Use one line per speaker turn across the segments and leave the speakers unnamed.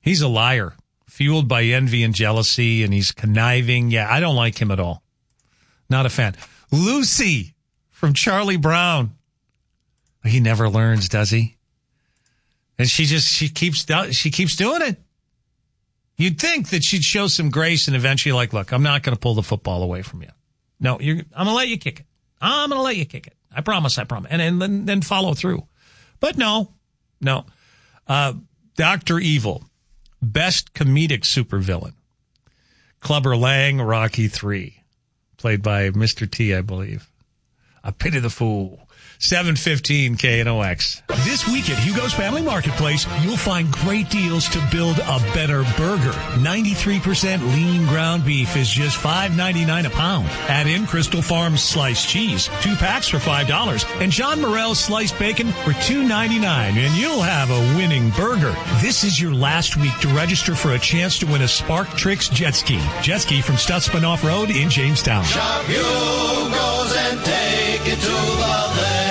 He's a liar, fueled by envy and jealousy, and he's conniving. Yeah, I don't like him at all. Not a fan. Lucy from Charlie Brown. He never learns, does he? And she keeps doing it. You'd think that she'd show some grace and eventually look, I'm not going to pull the football away from you. No, I'm going to let you kick it. I'm going to let you kick it. I promise. And then follow through. But no. Dr. Evil, best comedic supervillain. Clubber Lang, Rocky III, played by Mr. T, I believe. I pity the fool. 7:15 KNOX.
This week at Hugo's Family Marketplace, you'll find great deals to build a better burger. 93% lean ground beef is just $5.99 a pound. Add in Crystal Farms sliced cheese, 2 packs for $5, and John Morrell's sliced bacon for $2.99, and you'll have a winning burger. This is your last week to register for a chance to win a Spark Tricks jet ski. Jet ski from Stutzman Off-Road in Jamestown.
Shop Hugo's and take it to the lake.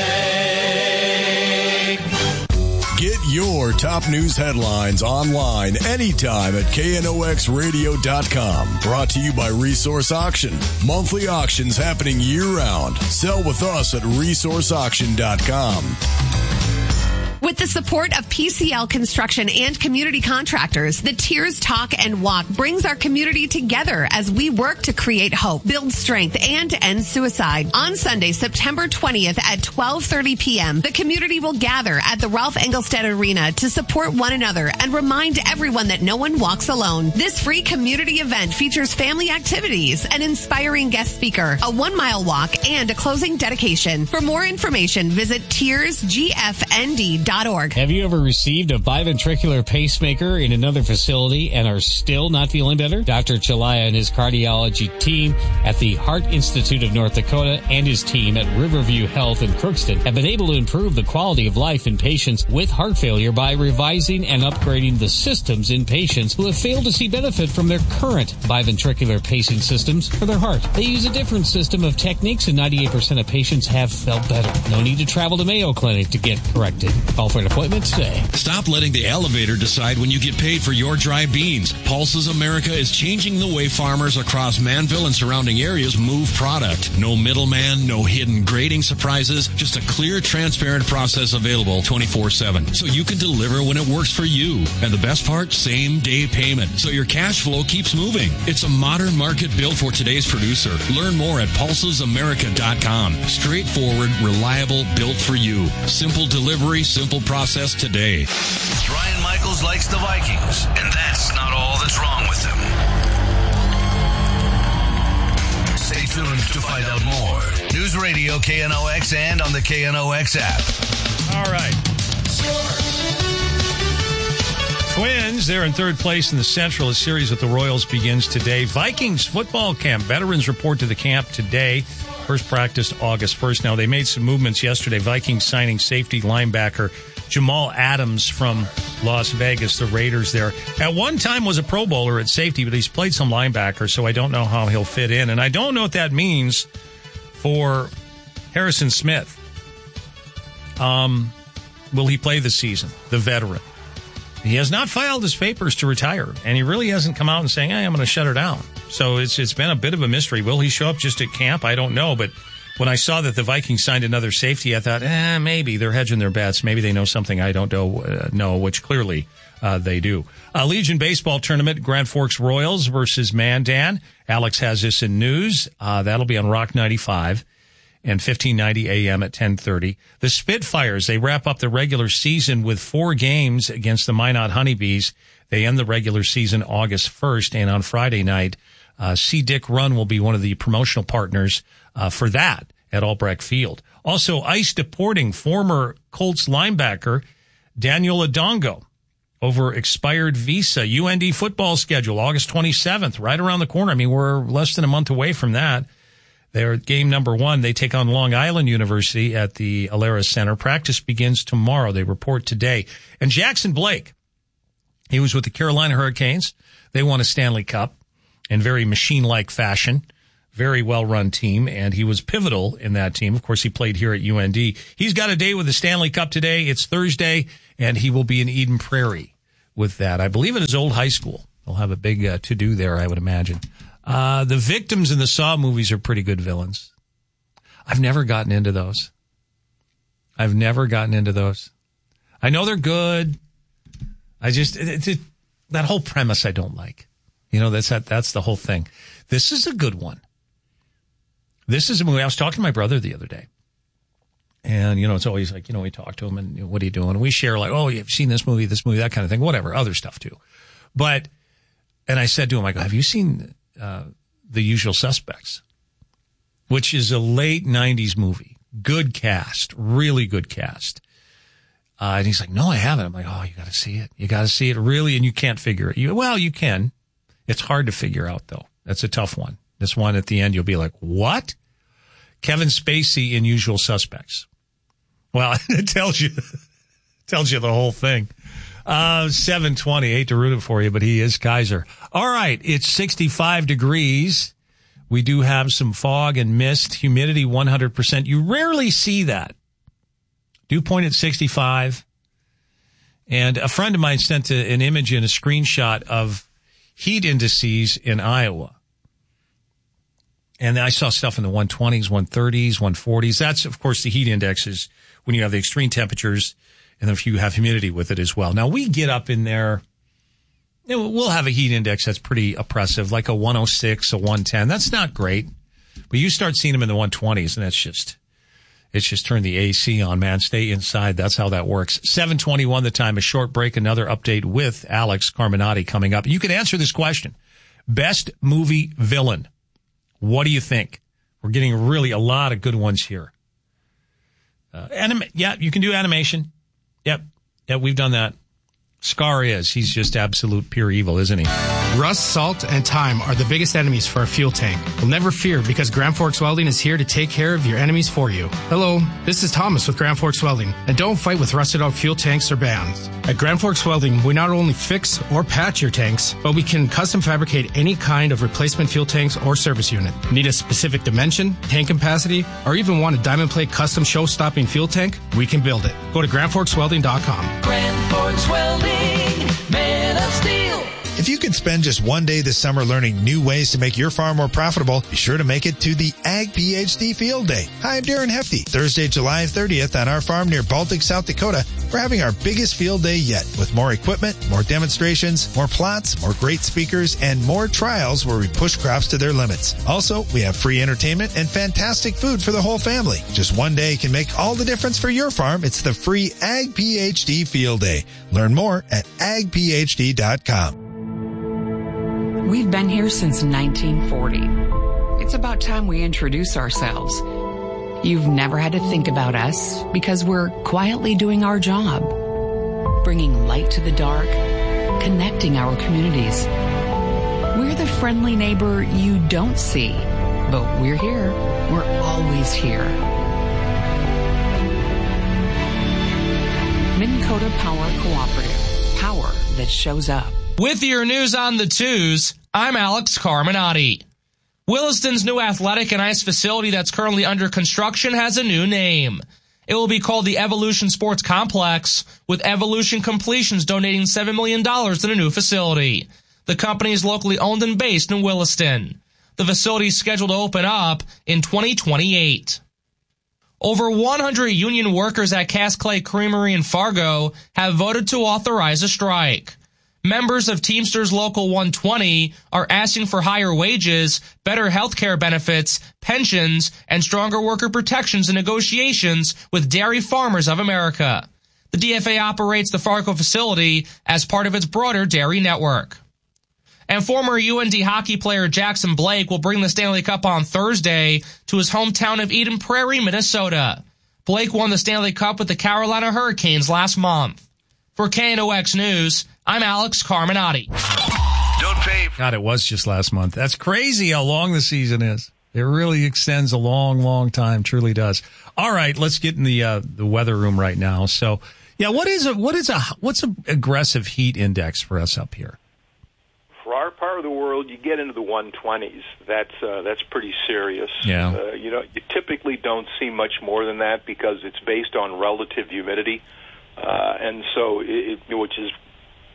Get your top news headlines online anytime at knoxradio.com. Brought to you by Resource Auction. Monthly auctions happening year-round. Sell with us at resourceauction.com.
With the support of PCL Construction and community contractors, the Tears Talk and Walk brings our community together as we work to create hope, build strength, and end suicide. On Sunday, September 20th at 12:30 p.m., the community will gather at the Ralph Engelstad Arena to support one another and remind everyone that no one walks alone. This free community event features family activities, an inspiring guest speaker, a 1-mile walk, and a closing dedication. For more information, visit tearsgfnd.com.
Have you ever received a biventricular pacemaker in another facility and are still not feeling better? Dr. Chalaya and his cardiology team at the Heart Institute of North Dakota and his team at Riverview Health in Crookston have been able to improve the quality of life in patients with heart failure by revising and upgrading the systems in patients who have failed to see benefit from their current biventricular pacing systems for their heart. They use a different system of techniques and 98% of patients have felt better. No need to travel to Mayo Clinic to get corrected. Call for an appointment today.
Stop letting the elevator decide when you get paid for your dry beans. Pulses America is changing the way farmers across Manville and surrounding areas move product. No middleman, no hidden grading surprises, just a clear, transparent process available 24/7. So you can deliver when it works for you. And the best part, same-day payment. So your cash flow keeps moving. It's a modern market built for today's producer. Learn more at pulsesamerica.com. Straightforward, reliable, built for you. Simple delivery, simple process today.
Ryan Michaels likes the Vikings, and that's not all that's wrong with them. Stay tuned to find out more. News Radio KNOX and on the KNOX app.
All right. Twins, they're in third place in the Central. A series with the Royals begins today. Vikings football camp. Veterans report to the camp today. First practice August 1st. Now, they made some movements yesterday. Vikings signing safety linebacker Jamal Adams from Las Vegas, the Raiders there. At one time was a Pro Bowler at safety, but he's played some linebacker, so I don't know how he'll fit in. And I don't know what that means for Harrison Smith. Will he play this season? The veteran. He has not filed his papers to retire, and he really hasn't come out and saying, hey, I'm going to shut her down. So it's been a bit of a mystery. Will he show up just at camp? I don't know, but when I saw that the Vikings signed another safety, I thought, maybe they're hedging their bets. Maybe they know something I don't know, which clearly they do. Legion Baseball Tournament, Grand Forks Royals versus Mandan. Alex has this in news. That'll be on Rock 95 and 1590 AM at 10:30. The Spitfires, they wrap up the regular season with 4 games against the Minot Honeybees. They end the regular season August 1st, and on Friday night, C. Dick Run will be one of the promotional partners for that at Albrecht Field. Also, ICE deporting former Colts linebacker Daniel Adongo over expired visa. UND football schedule, August 27th, right around the corner. I mean, we're less than a month away from that. They're at game number 1. They take on Long Island University at the Alara Center. Practice begins tomorrow. They report today. And Jackson Blake, he was with the Carolina Hurricanes. They won a Stanley Cup in very machine-like fashion. Very well-run team, and he was pivotal in that team. Of course, he played here at UND. He's got a date with the Stanley Cup today. It's Thursday, and he will be in Eden Prairie with that. I believe at his old high school. They'll have a big to-do there, I would imagine. The victims in the Saw movies are pretty good villains. I've never gotten into those. I know they're good. I just, that whole premise I don't like. You know, that's the whole thing. This is a good one. This is a movie. I was talking to my brother the other day. And, you know, it's always like, you know, we talk to him and, you know, what are you doing? And we share like, oh, you've seen this movie, that kind of thing, whatever, other stuff too. But, and I said to him, I go, have you seen The Usual Suspects? Which is a late 90s movie. Good cast, really good cast. And he's like, no, I haven't. I'm like, oh, you got to see it. You got to see it really, and you can't figure it. Well, you can. It's hard to figure out, though. That's a tough one. This one at the end, you'll be like, what? Kevin Spacey in Usual Suspects. Well, it tells you the whole thing. 720. Hate to root it for you, but he is Kaiser. All right. It's 65 degrees. We do have some fog and mist, humidity 100%. You rarely see that. Dew point at 65. And a friend of mine sent an image and a screenshot of heat indices in Iowa. And I saw stuff in the 120s, 130s, 140s. That's, of course, the heat index is when you have the extreme temperatures and if you have humidity with it as well. Now, we get up in there, you know, we'll have a heat index that's pretty oppressive, like a 106, a 110. That's not great. But you start seeing them in the 120s, and it's just turn the AC on, man. Stay inside. That's how that works. 7:21 the time, a short break, another update with Alex Carminati coming up. You can answer this question. Best movie villain. What do you think? We're getting really a lot of good ones here. Yeah, you can do animation. Yep, we've done that. Scar he's just absolute pure evil, isn't he?
Rust, salt, and time are the biggest enemies for a fuel tank. Well, never fear, because Grand Forks Welding is here to take care of your enemies for you. Hello, this is Thomas with Grand Forks Welding, and don't fight with rusted out fuel tanks or bands. At Grand Forks Welding, we not only fix or patch your tanks, but we can custom fabricate any kind of replacement fuel tanks or service unit. Need a specific dimension, tank capacity, or even want a diamond plate custom show-stopping fuel tank? We can build it. Go to GrandForksWelding.com.
Grand Forks Welding, man of steel.
If you could spend just one day this summer learning new ways to make your farm more profitable, be sure to make it to the Ag PhD Field Day. Hi, I'm Darren Hefty. Thursday, July 30th on our farm near Baltic, South Dakota, we're having our biggest field day yet with more equipment, more demonstrations, more plots, more great speakers, and more trials where we push crops to their limits. Also, we have free entertainment and fantastic food for the whole family. Just one day can make all the difference for your farm. It's the free Ag PhD Field Day. Learn more at agphd.com.
We've been here since 1940. It's about time we introduce ourselves. You've never had to think about us because we're quietly doing our job, bringing light to the dark, connecting our communities. We're the friendly neighbor you don't see, but we're here. We're always here. Minn Kota Power Cooperative. Power that shows up.
With your news on the twos, I'm Alex Carminati. Williston's new athletic and ice facility that's currently under construction has a new name. It will be called the Evolution Sports Complex, with Evolution Completions donating $7 million to the new facility. The company is locally owned and based in Williston. The facility is scheduled to open up in 2028. Over 100 union workers at Cass Clay Creamery in Fargo have voted to authorize a strike. Members of Teamsters Local 120 are asking for higher wages, better health care benefits, pensions, and stronger worker protections in negotiations with Dairy Farmers of America. The DFA operates the Fargo facility as part of its broader dairy network. And former UND hockey player Jackson Blake will bring the Stanley Cup on Thursday to his hometown of Eden Prairie, Minnesota. Blake won the Stanley Cup with the Carolina Hurricanes last month. For KNOX News, I'm Alex Carminati.
Don't pay.
God, it was just last month. That's crazy how long the season is. It really extends a long, long time. Truly does. All right, let's get in the weather room right now. So, yeah, what's an aggressive heat index for us up here?
For our part of the world, you get into the 120s. That's pretty serious.
Yeah.
You typically don't see much more than that because it's based on relative humidity, and so which is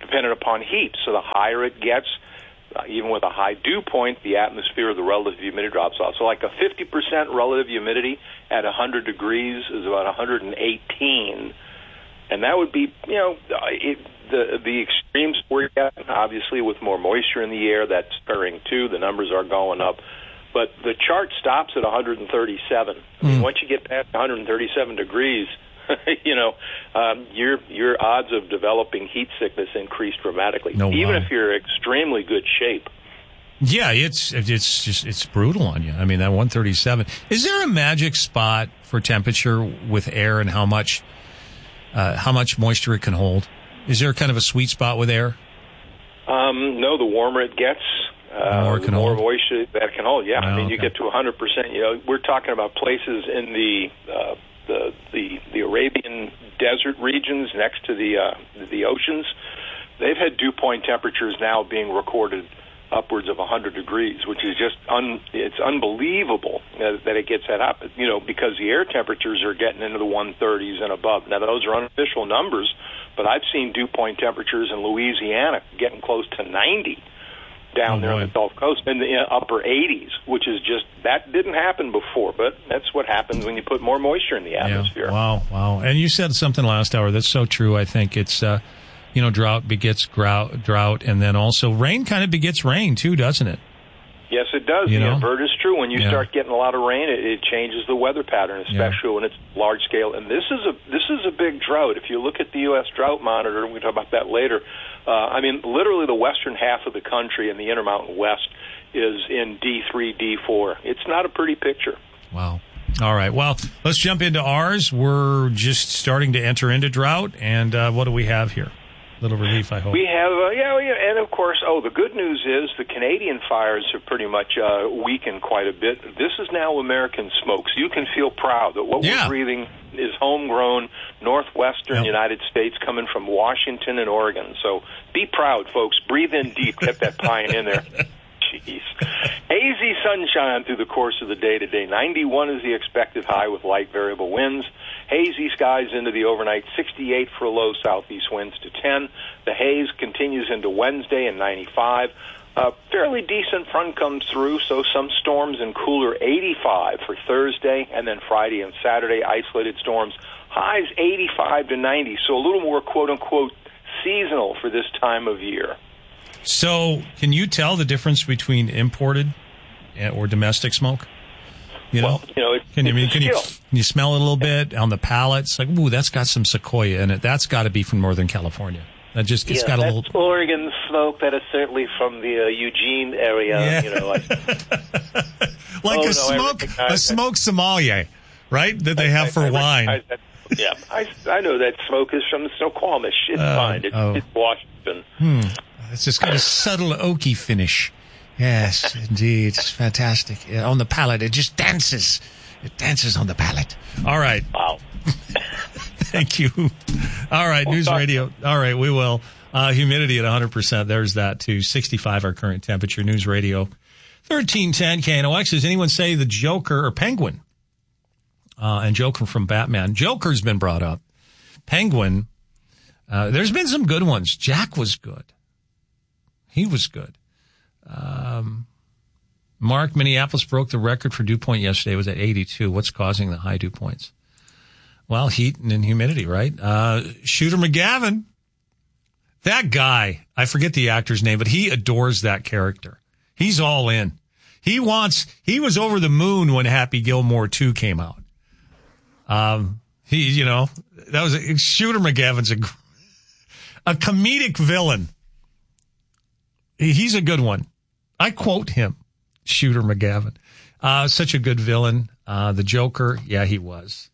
dependent upon heat. So the higher it gets, even with a high dew point, the atmosphere, the relative humidity drops off. So like a 50% relative humidity at 100 degrees is about 118. And that would be, the extremes we're getting, obviously, with more moisture in the air, that's stirring too. The numbers are going up. But the chart stops at 137. I mean, once you get past 137 degrees, your odds of developing heat sickness increase dramatically, even if you're in extremely good shape.
Yeah, it's brutal on you. I mean, that 137. Is there a magic spot for temperature with air and how much moisture it can hold? Is there kind of a sweet spot with air?
No, the warmer it gets, the more moisture that can hold. Yeah,
Oh,
I mean, you get to 100%. We're talking about places in the Arabian desert regions next to the oceans. They've had dew point temperatures now being recorded upwards of 100 degrees, which is just it's unbelievable that it gets that up, because the air temperatures are getting into the 130s and above. Now, those are unofficial numbers, but I've seen dew point temperatures in Louisiana getting close to 90 down there on the Gulf Coast, in the upper 80s, which is just, that didn't happen before, but that's what happens when you put more moisture in the atmosphere.
Yeah. Wow. And you said something last hour that's so true. I think it's, drought begets drought, and then also rain kind of begets rain too, doesn't it?
Yes, it does. The invert is true. When you start getting a lot of rain, it changes the weather pattern, especially when it's large scale. And this is a big drought. If you look at the U.S. Drought Monitor, and we can talk about that later, literally the western half of the country and the Intermountain West is in D3, D4. It's not a pretty picture.
Wow. All right. Well, let's jump into ours. We're just starting to enter into drought. And what do we have here? Little relief, I hope.
We have, and of course, the good news is the Canadian fires have pretty much weakened quite a bit. This is now American smoke, so you can feel proud that what we're breathing is homegrown, northwestern United States, coming from Washington and Oregon. So be proud, folks. Breathe in deep. Get that pine in there. Jeez. Hazy sunshine through the course of the day today. 91 is the expected high with light variable winds. Hazy skies into the overnight. 68 for a low, southeast winds to 10. The haze continues into Wednesday and 95. A fairly decent front comes through, so some storms and cooler. 85 for Thursday, and then Friday and Saturday, isolated storms. Highs 85 to 90, so a little more quote-unquote seasonal for this time of year.
So, can you tell the difference between imported or domestic smoke? Can you smell it a little bit on the palate? It's like, ooh, that's got some sequoia in it. That's got to be from Northern California. That just it's got a little.
That's Oregon smoke. That is certainly from the Eugene area.
A smoke sommelier, right? That they have for wine.
I know that smoke is from Snoqualmie. It's fine. It's Washington.
It's just got a subtle oaky finish. Yes, indeed. It's fantastic. On the palate, it just dances. It dances on the palate. All right.
Wow.
Thank you. All right, News Radio. All right, we will. Humidity at 100%. There's that, too. 65 our current temperature. News Radio 1310 KNOX. Does anyone say the Joker or Penguin? And Joker from Batman. Joker's been brought up. Penguin, there's been some good ones. Jack was good. He was good. Mark, Minneapolis broke the record for dew point yesterday. It was at 82. What's causing the high dew points? Well, heat and humidity, right? Shooter McGavin. That guy, I forget the actor's name, but he adores that character. He's all in. He was over the moon when Happy Gilmore 2 came out. Shooter McGavin's a comedic villain. He's a good one. I quote him, Shooter McGavin. Such a good villain. The Joker, yeah, he was.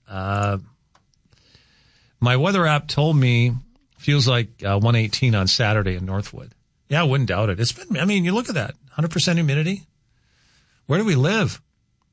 My weather app told me feels like 118 on Saturday in Northwood. Yeah, I wouldn't doubt it. It's been, you look at that. 100% humidity. Where do we live?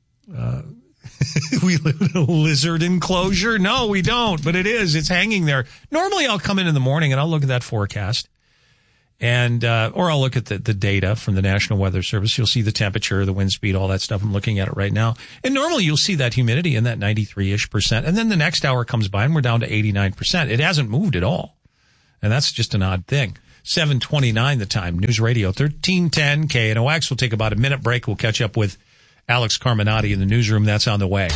We live in a lizard enclosure? No, we don't, but it is. It's hanging there. Normally I'll come in the morning and I'll look at that forecast. And, or I'll look at the data from the National Weather Service. You'll see the temperature, the wind speed, all that stuff. I'm looking at it right now. And normally you'll see that humidity in that 93-ish%. And then the next hour comes by and we're down to 89%. It hasn't moved at all. And that's just an odd thing. 7:29 the time. News Radio 1310 KNOX. We'll take about a minute break. We'll catch up with Alex Carminati in the newsroom. That's on the way.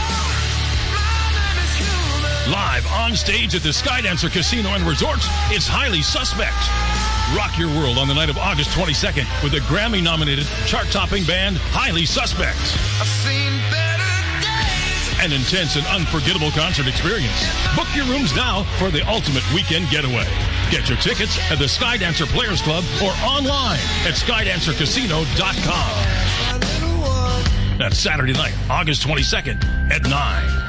Live on stage at the Skydancer Casino and Resort, it's Highly Suspect. Rock your world on the night of August 22nd with the Grammy-nominated, chart-topping band Highly Suspect. I've seen better days. An intense and unforgettable concert experience. Book your rooms now for the ultimate weekend getaway. Get your tickets at the Skydancer Players Club or online at SkydancerCasino.com. That's Saturday night, August 22nd at 9.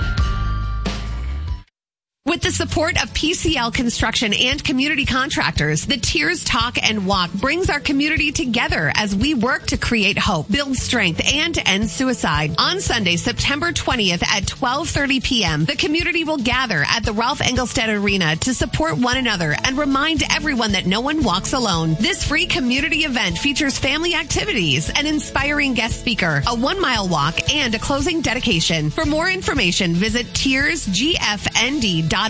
With the support of PCL Construction and community contractors, the Tears Talk and Walk brings our community together as we work to create hope, build strength, and end suicide. On Sunday, September 20th at 12:30 p.m., the community will gather at the Ralph Engelstad Arena to support one another and remind everyone that no one walks alone. This free community event features family activities, an inspiring guest speaker, a 1-mile walk, and a closing dedication. For more information, visit tearsgfnd.org.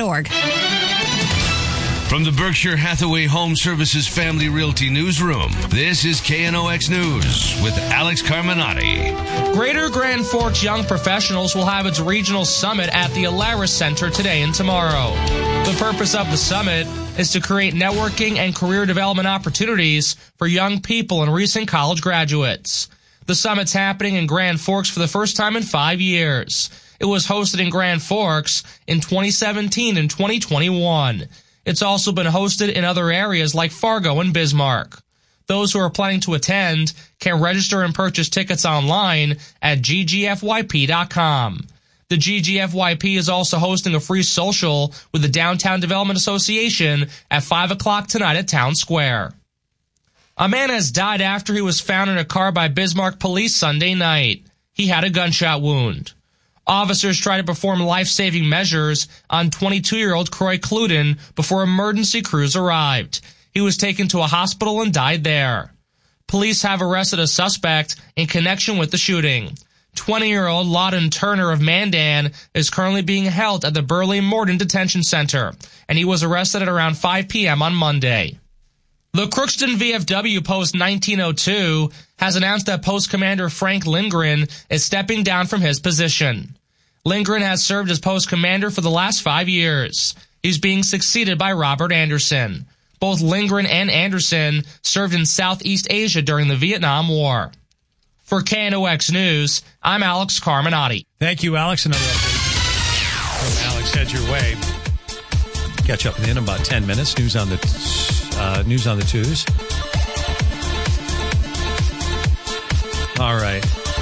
From the Berkshire Hathaway Home Services Family Realty Newsroom, this is KNOX News with Alex Carminati.
Greater Grand Forks Young Professionals will have its regional summit at the Alaris Center today and tomorrow. The purpose of the summit is to create networking and career development opportunities for young people and recent college graduates. The summit's happening in Grand Forks for the first time in 5 years. It was hosted in Grand Forks in 2017 and 2021. It's also been hosted in other areas like Fargo and Bismarck. Those who are planning to attend can register and purchase tickets online at ggfyp.com. The GGFYP is also hosting a free social with the Downtown Development Association at 5 o'clock tonight at Town Square. A man has died after he was found in a car by Bismarck police Sunday night. He had a gunshot wound. Officers tried to perform life-saving measures on 22-year-old Croy Cluden before emergency crews arrived. He was taken to a hospital and died there. Police have arrested a suspect in connection with the shooting. 20-year-old Lawton Turner of Mandan is currently being held at the Burley Morton Detention Center, and he was arrested at around 5 p.m. on Monday. The Crookston VFW Post 1902 has announced that Post Commander Frank Lindgren is stepping down from his position. Lindgren has served as post commander for the last 5 years. He's being succeeded by Robert Anderson. Both Lindgren and Anderson served in Southeast Asia during the Vietnam War. For KNOX News, I'm Alex Carminati.
Thank you, Alex. Another update from Alex heads your way. Catch up in about 10 minutes. News on the twos. All right.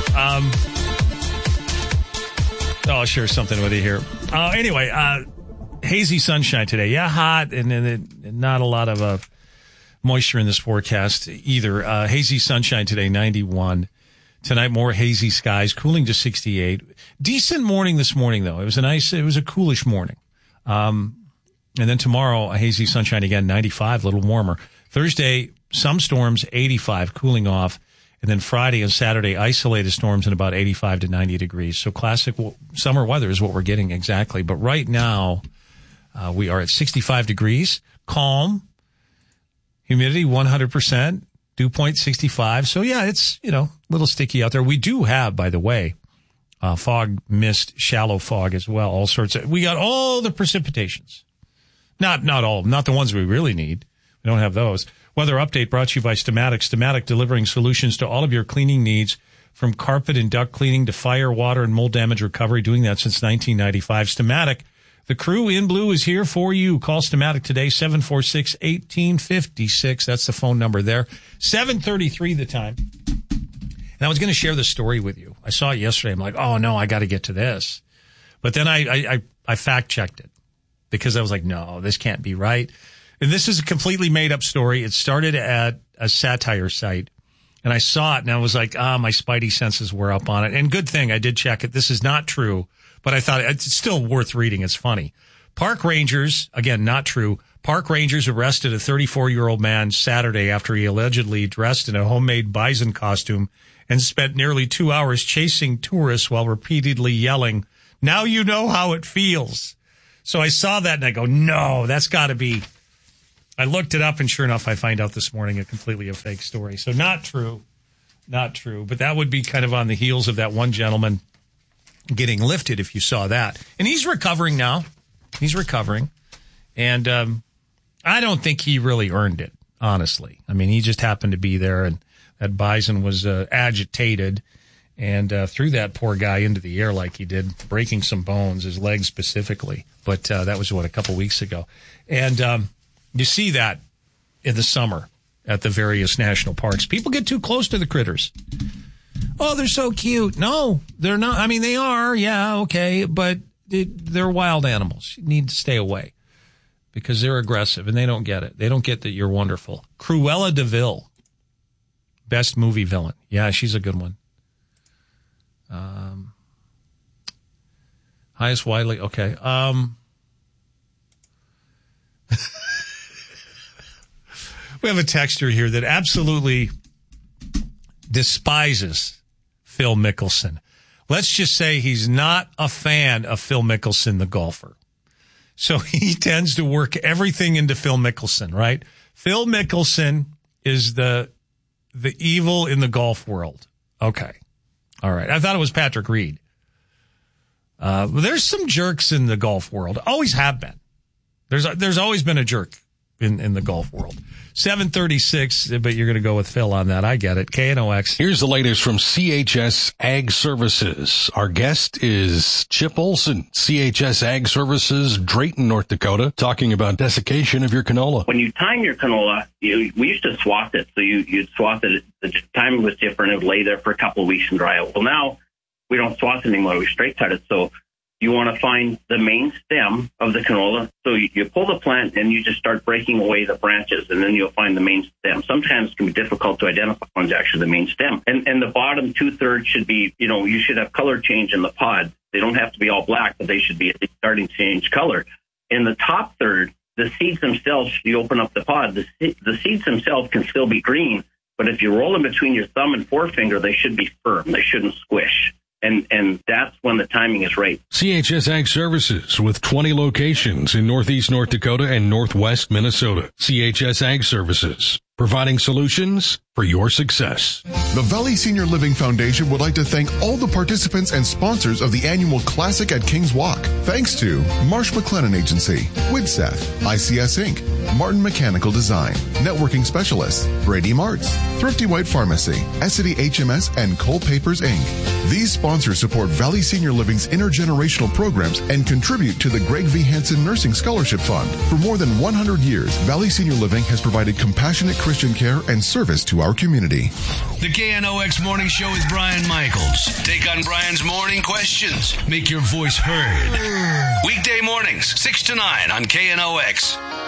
I'll share something with you here. Anyway, hazy sunshine today. Yeah, hot and not a lot of moisture in this forecast either. Hazy sunshine today, 91. Tonight, more hazy skies, cooling to 68. Decent morning this morning, though. It was a coolish morning. And then tomorrow, a hazy sunshine again, 95, a little warmer. Thursday, some storms, 85, cooling off. And then Friday and Saturday, isolated storms in about 85 to 90 degrees. So classic summer weather is what we're getting exactly. But right now, we are at 65 degrees, calm, humidity 100%, dew point 65. So yeah, it's, a little sticky out there. We do have, by the way, fog, mist, shallow fog as well. All sorts of, we got all the precipitations. Not all, not the ones we really need. We don't have those. Weather update brought to you by Stamatic. Stamatic delivering solutions to all of your cleaning needs, from carpet and duct cleaning to fire, water, and mold damage recovery. Doing that since 1995. Stamatic, the crew in blue is here for you. Call Stamatic today, 746-1856. That's the phone number there. 7:33 the time. And I was going to share this story with you. I saw it yesterday. I'm like, oh no, I got to get to this. But then I fact checked it because I was like, no, this can't be right. And this is a completely made up story. It started at a satire site, and I saw it and I was like, my spidey senses were up on it. And good thing I did check it. This is not true, but I thought it's still worth reading. It's funny. Park rangers, again, not true. Park rangers arrested a 34-year-old man Saturday after he allegedly dressed in a homemade bison costume and spent nearly 2 hours chasing tourists while repeatedly yelling, "Now you know how it feels." So I saw that and I go, no, that's got to be I looked it up, and sure enough, I find out this morning a fake story. So not true. Not true. But that would be kind of on the heels of that one gentleman getting lifted, if you saw that. And he's recovering now. He's recovering. And I don't think he really earned it, honestly. I mean, he just happened to be there, and that bison was agitated and threw that poor guy into the air like he did, breaking some bones, his legs specifically. But that was, a couple weeks ago. And you see that in the summer at the various national parks. People get too close to the critters. Oh, they're so cute. No, they're not. I mean, they are. Yeah, okay. But they're wild animals. You need to stay away because they're aggressive and they don't get it. They don't get that you're wonderful. Cruella de Vil. Best movie villain. Yeah, she's a good one. Highest widely. Okay. We have a texter here that absolutely despises Phil Mickelson. Let's just say he's not a fan of Phil Mickelson, the golfer. So he tends to work everything into Phil Mickelson, right? Phil Mickelson is the evil in the golf world. Okay. All right. I thought it was Patrick Reed. There's some jerks in the golf world. Always have been. There's always been a jerk in the golf world. 736, but you're going to go with Phil on that. I get it. KNOX.
Here's the latest from CHS Ag Services. Our guest is Chip Olson, CHS Ag Services, Drayton, North Dakota, talking about desiccation of your canola.
When you time your canola, we used to swath it. So you'd swath it. The timing was different. It would lay there for a couple of weeks and dry out. Well, now we don't swath it anymore. We straight cut it. So you want to find the main stem of the canola. So you pull the plant and you just start breaking away the branches, and then you'll find the main stem. Sometimes it can be difficult to identify when's actually the main stem. And the bottom 2/3 should be, you should have color change in the pod. They don't have to be all black, but they should be starting to change color. In the top third, the seeds themselves, you open up the pod, the seeds themselves can still be green, but if you roll them between your thumb and forefinger, they should be firm. They shouldn't squish. And that's when the timing is right.
CHS Ag Services with 20 locations in Northeast North Dakota and Northwest Minnesota. CHS Ag Services, providing solutions for your success.
The Valley Senior Living Foundation would like to thank all the participants and sponsors of the annual Classic at Kings Walk. Thanks to Marsh McLennan Agency, Widseth, ICS Inc., Martin Mechanical Design, Networking Specialists, Brady Marts, Thrifty White Pharmacy, Essity HMS, and Cole Papers Inc. These sponsors support Valley Senior Living's intergenerational programs and contribute to the Greg V. Hansen Nursing Scholarship Fund. For more than 100 years, Valley Senior Living has provided compassionate Christian care and service to our community.
The KNOX Morning Show with Brian Michaels. Take on Brian's morning questions. Make your voice heard. Weekday mornings, 6 to 9 on KNOX.